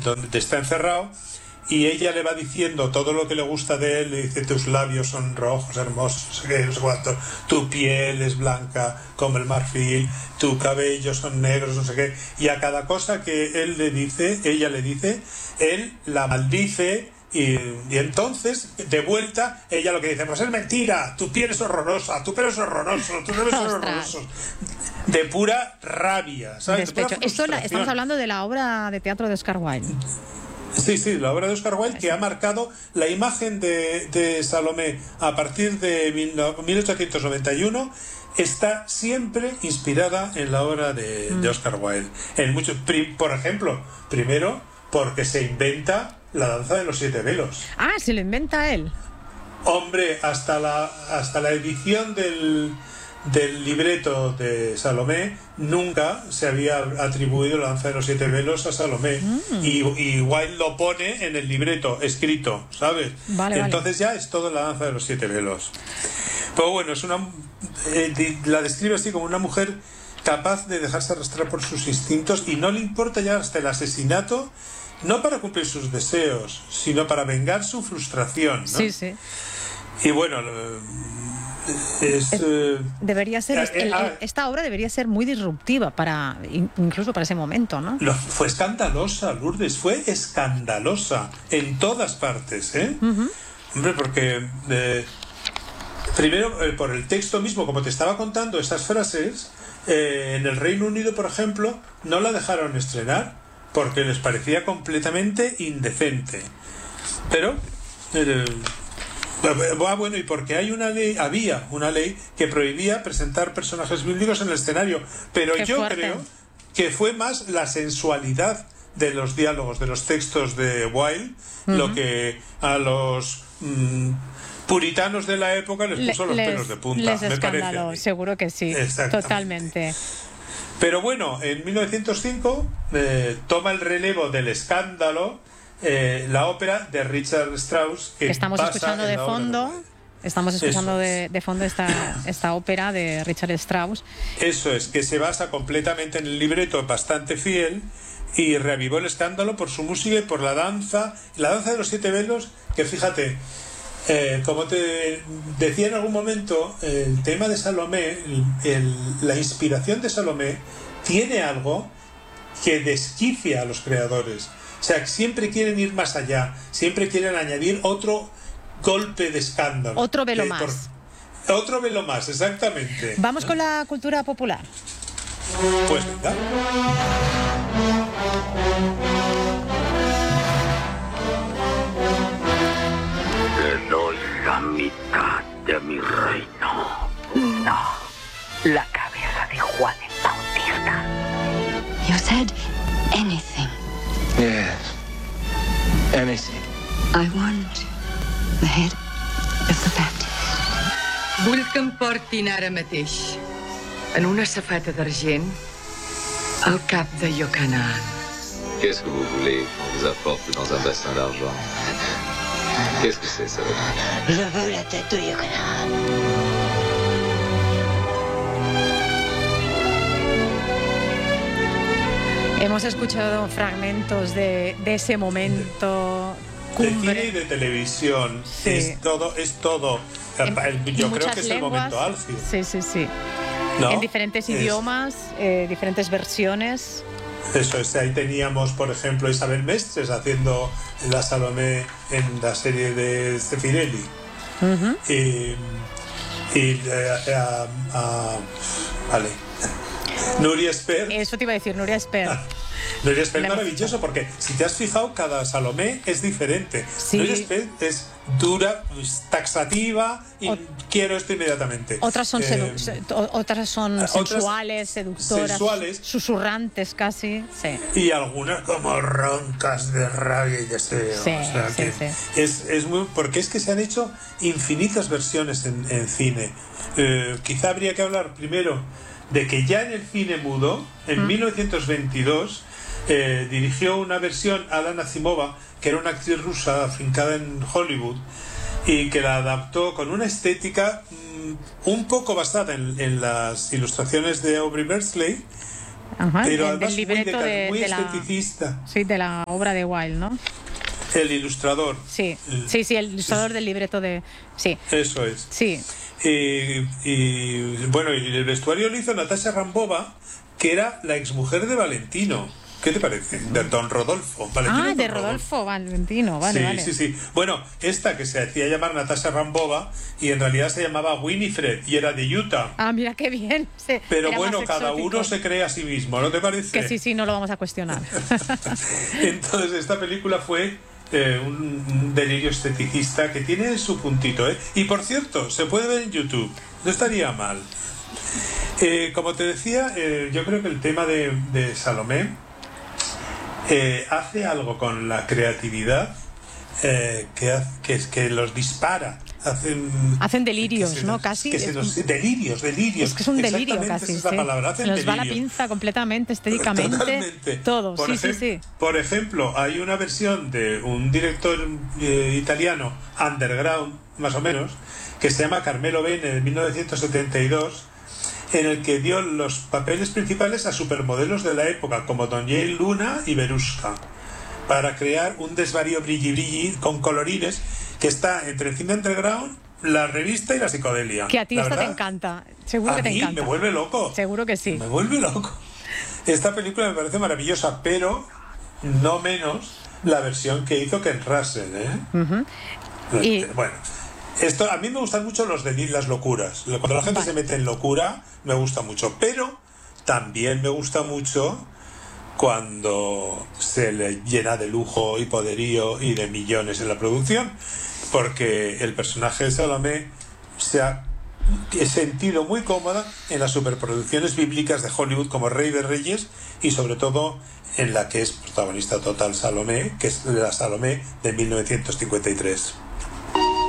donde está encerrado, y ella le va diciendo todo lo que le gusta de él. Le dice: tus labios son rojos, hermosos, no sé qué, no sé cuánto, tu piel es blanca como el marfil, tu cabello son negros, no sé qué. Y a cada cosa que él le dice, ella le dice, él la maldice. Y entonces, de vuelta, ella lo que dice: pues es mentira, tu piel es horrorosa, tu pelo es horroroso, tus labios son horrorosos. De pura rabia, ¿sabes? Despecho. Estamos hablando de la obra de teatro de Oscar Wilde. Sí, la obra de Oscar Wilde, que ha marcado la imagen de Salomé a partir de 1891, está siempre inspirada en la obra de Oscar Wilde. Por ejemplo, primero porque se inventa la danza de los 7 velos. Ah, se lo inventa él. Hombre, hasta la edición del libreto de Salomé nunca se había atribuido la danza de los 7 velos a Salomé, y Wilde lo pone en el libreto escrito, ¿sabes? Entonces ya es todo la danza de los 7 velos. Pero bueno, la describe así como una mujer capaz de dejarse arrastrar por sus instintos, y no le importa ya hasta el asesinato, no para cumplir sus deseos, sino para vengar su frustración, ¿no? Sí. Y bueno, debería ser esta obra debería ser muy disruptiva incluso para ese momento, ¿no? Fue escandalosa, Lourdes, fue escandalosa en todas partes, ¿eh? Hombre, porque primero por el texto mismo, como te estaba contando, esas frases en el Reino Unido, por ejemplo, no la dejaron estrenar porque les parecía completamente indecente. Pero bueno, y porque había una ley que prohibía presentar personajes bíblicos en el escenario, pero creo que fue más la sensualidad de los diálogos, de los textos de Wilde, lo que a los puritanos de la época les puso los pelos de punta. Les escandaló, seguro que sí, totalmente. Pero bueno, en 1905 toma el relevo del escándalo la ópera de Richard Strauss, que estamos escuchando de fondo. Estamos escuchando de fondo esta ópera de Richard Strauss. Eso es, que se basa completamente en el libreto, bastante fiel, y reavivó el escándalo por su música y por la danza de los 7 velos, que fíjate, como te decía en algún momento, el tema de Salomé, la inspiración de Salomé tiene algo que desquicia a los creadores. O sea, siempre quieren ir más allá, siempre quieren añadir otro golpe de escándalo. Otro velo más. Otro velo más, exactamente. Vamos con la cultura popular. Pues venga. Te doy la mitad de mi reino. No, la cabeza de Juan el Bautista. You said anything. Yes, anything. I want the head of the Baptist. Vull que em portin ara mateix, en una safata d'argent, al cap de Yocanan. Qu'est-ce que vous voulez qu'on vous apporte dans un bassin d'argent? Qu'est-ce que c'est, ça? Je veux la tête de Yocanan. Hemos escuchado fragmentos de ese momento cumbre. De cine y de televisión. Sí. Es todo. Yo creo que es el momento álgido. Sí. ¿No? En diferentes idiomas, diferentes versiones. Eso es, ahí teníamos, por ejemplo, Isabel Mestres haciendo la Salomé en la serie de Zeffirelli. Vale. Nuria Espert. Eso te iba a decir, Nuria Espert. Nuria Espert, maravilloso, porque si te has fijado, cada Salomé es diferente. Sí. Nuria Espert es dura, taxativa, y quiero esto inmediatamente. Otras son sensuales, seductoras, susurrantes casi. Sí. Y algunas como roncas de rabia y deseo. Sí, o sea, sí. Es muy, porque es que se han hecho infinitas versiones en cine. Quizá habría que hablar primero de que ya en el cine mudo, en 1922, dirigió una versión Alan Azimova, que era una actriz rusa afincada en Hollywood, y que la adaptó con una estética un poco basada en las ilustraciones de Aubrey Beardsley, Ajá, pero además del libreto muy de la esteticista. Sí, de la obra de Wilde, ¿no? El ilustrador. Sí, el ilustrador del libreto de... Sí. Eso es. Sí. Y bueno, y el vestuario lo hizo Natasha Rambova, que era la exmujer de Valentino. ¿Qué te parece? De Don Rodolfo. Valentino de Rodolfo Valentino, vale. Sí. Bueno, esta que se hacía llamar Natasha Rambova y en realidad se llamaba Winifred y era de Utah. Ah, mira qué bien. Sí, pero bueno, cada uno se cree a sí mismo, ¿no te parece? Que sí, no lo vamos a cuestionar. Entonces, esta película fue un delirio esteticista que tiene su puntito, ¿eh? Y por cierto, se puede ver en YouTube, no estaría mal. Como te decía, yo creo que el tema de Salomé hace algo con la creatividad que los dispara. Hacen delirios, ¿no? Casi. Delirios. Es que es un delirio casi. Esa es la palabra. Se nos va la pinza completamente, estéticamente. Totalmente. Todo. Sí. Por ejemplo, hay una versión de un director italiano, underground, más o menos, que se llama Carmelo Bene, de 1972, en el que dio los papeles principales a supermodelos de la época, como Don Jay Luna y Veruska, para crear un desvarío brilli con colorines que está entre el cine underground, la revista y la psicodelia. Que a ti esta te encanta. Seguro que te encanta. Me vuelve loco. Seguro que sí. Me vuelve loco. Esta película me parece maravillosa, pero no menos la versión que hizo Ken Russell, ¿eh? Y... Bueno, esto, a mí me gustan mucho las locuras. Cuando la gente se mete en locura, me gusta mucho. Pero también me gusta mucho cuando se le llena de lujo y poderío y de millones en la producción. Porque el personaje de Salomé se ha sentido muy cómoda en las superproducciones bíblicas de Hollywood como Rey de Reyes y sobre todo en la que es protagonista total Salomé, que es la Salomé de 1953.